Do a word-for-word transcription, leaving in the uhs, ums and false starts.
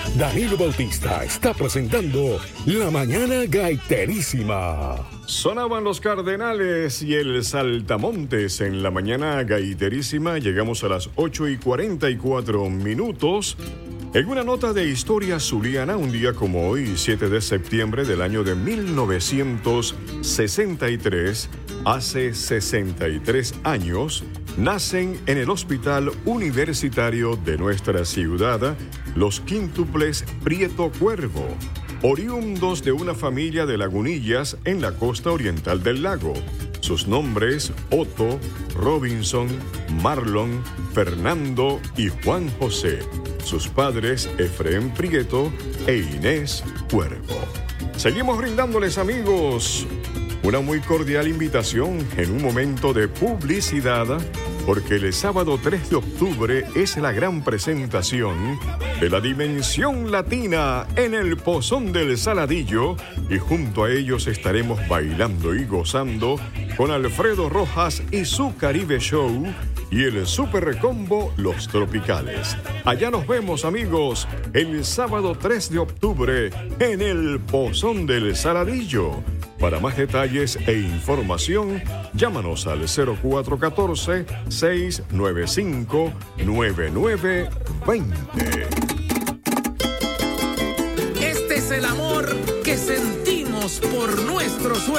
Danilo Bautista está presentando La Mañana Gaiterísima. Sonaban los Cardenales y el Saltamontes en La Mañana Gaiterísima. Llegamos a las ocho y cuarenta y cuatro minutos. En una nota de historia zuliana, un día como hoy, siete de septiembre del año de mil novecientos sesenta y tres, hace sesenta y tres años, nacen en el Hospital Universitario de nuestra ciudad los quíntuples Prieto Cuervo, oriundos de una familia de lagunillas en la costa oriental del lago. Sus nombres: Otto, Robinson, Marlon, Fernando y Juan José. Sus padres, Efraín Prieto e Inés Cuervo. Seguimos brindándoles, amigos, una muy cordial invitación en un momento de publicidad, porque el sábado tres de octubre es la gran presentación de la Dimensión Latina en el Pozón del Saladillo, y junto a ellos estaremos bailando y gozando con Alfredo Rojas y su Caribe Show y el Super Combo Los Tropicales. Allá nos vemos, amigos, el sábado tres de octubre en el Pozón del Saladillo. Para más detalles e información, llámanos al cero cuatro uno cuatro, seis nueve cinco, nueve nueve dos cero. Este es el amor que sentimos por nuestro sueño.